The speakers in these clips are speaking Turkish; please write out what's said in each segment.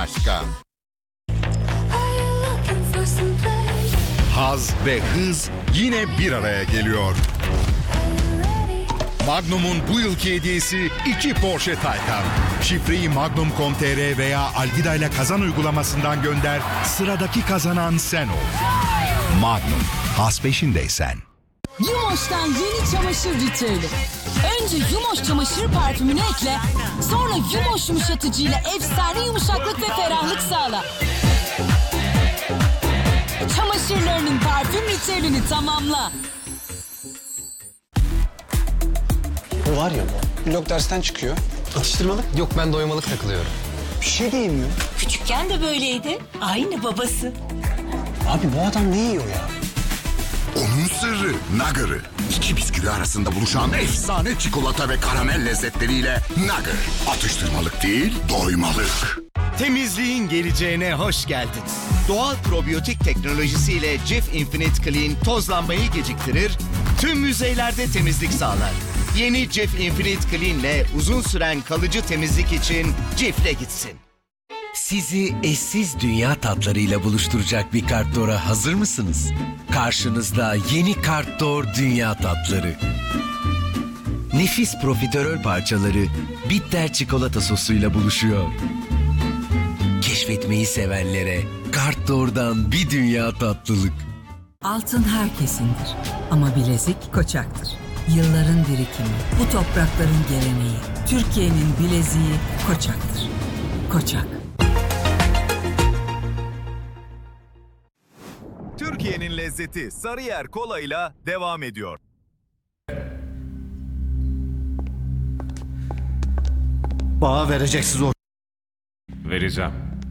başka. Haz ve hız yine bir araya geliyor. Magnum'un bu yılki hediyesi 2 Porsche Taycan. Şifreyi magnum.com.tr veya Algida ile kazan uygulamasından gönder. Sıradaki kazanan sen ol. Magnum, haz peşindeysen. Yumoş'tan yeni çamaşır ritüeli. Önce Yumoş çamaşır parfümünü ekle, sonra Yumoş yumuşatıcıyla efsane yumuşaklık ve ferahlık sağla. Çamaşırlarının parfüm ritüelini tamamla. O var ya, blok dersten çıkıyor. Atıştırmalık? Yok, ben doymalık takılıyorum. Bir şey de yemiyor. Küçükken de böyleydi. Aynı babası. Abi bu adam ne yiyor ya? Onun sırrı Nugger'ı. 2 bisküvi arasında buluşan efsane çikolata ve karamel lezzetleriyle Nugger. Atıştırmalık değil, doymalık. Temizliğin geleceğine hoş geldin. Doğal probiyotik teknolojisiyle Cif Infinite Clean tozlanmayı geciktirir, tüm yüzeylerde temizlik sağlar. Yeni Cif Infinite Clean ile uzun süren kalıcı temizlik için Cif'le gitsin. Sizi eşsiz dünya tatlarıyla buluşturacak bir Kartdor'a hazır mısınız? Karşınızda yeni Kartdor Dünya Tatları. Nefis profiterol parçaları bitter çikolata sosuyla buluşuyor. Keşfetmeyi sevenlere Kartdor'dan bir dünya tatlılık. Altın herkesindir ama bilezik Koçak'tır. Yılların birikimi, bu toprakların geleneği. Türkiye'nin bileziği Koçak'tır. Koçak. Türkiye'nin lezzeti Sarıyer Kola'yla devam ediyor. Bana vereceksiniz o... Vereceğim.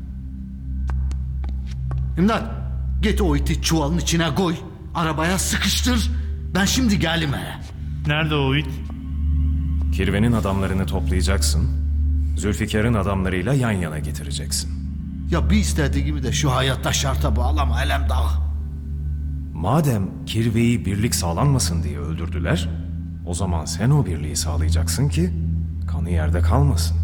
İmdat, git o iti çuvalın içine koy. Arabaya sıkıştır. Ben şimdi gelim hele. Nerede o it? Kirvenin adamlarını toplayacaksın. Zülfikar'ın adamlarıyla yan yana getireceksin. Ya bir istediğimi de şu hayatta şarta bağlama Elem Dağı. Madem kirveyi birlik sağlanmasın diye öldürdüler, o zaman sen o birliği sağlayacaksın ki kanı yerde kalmasın.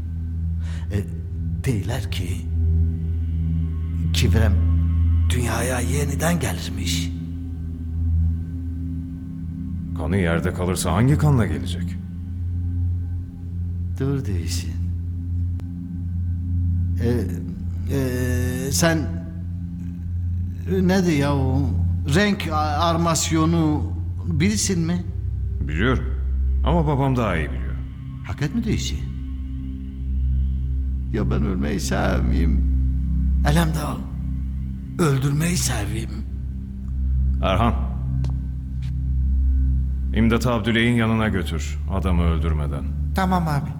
Deyler ki Kivrem dünyaya yeniden gelirmiş. Kanı yerde kalırsa hangi kanla gelecek? Dur değilsin. Sen nedir ya o renk armasyonu bilirsin mi? Biliyorum ama babam daha iyi biliyor. Hakikat mi değilsin? Ya ben ölmeyi sevmeyeyim. Elem Dağı, öldürmeyi seveyim. Erhan, İmdat'ı Abdüley'in yanına götür adamı öldürmeden. Tamam abi.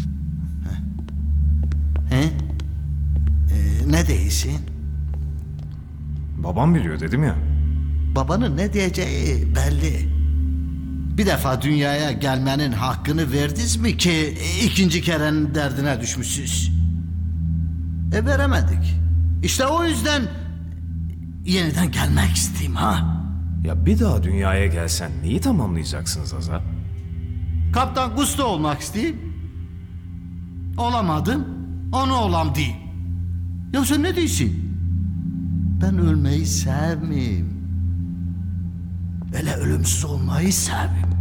Ne değilsin? Babam biliyor dedim ya. Babanın ne diyeceği belli. Bir defa dünyaya gelmenin hakkını verdiniz mi ki ikinci kerenin derdine düşmüşsünüz? Veremedik. İşte o yüzden yeniden gelmek isteyeyim ha. Ya bir daha dünyaya gelsen neyi tamamlayacaksın Zaza? Kaptan Gusto olmak isteyeyim. Olamadım. Onu olam diyeyim. Ya sen ne diyorsun? Ben ölmeyi sevmeyeyim. Öyle ölümsüz olmayı sevmeyeyim.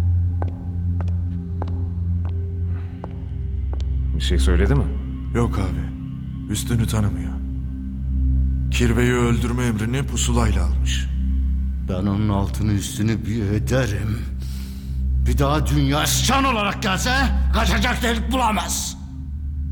Bir şey söyledi mi? Yok abi. Üstünü tanımıyor. Kirveyi öldürme emrini pusulayla almış. Ben onun altını üstünü bir öderim. Bir daha dünya şan olarak gelse kaçacak delik bulamaz.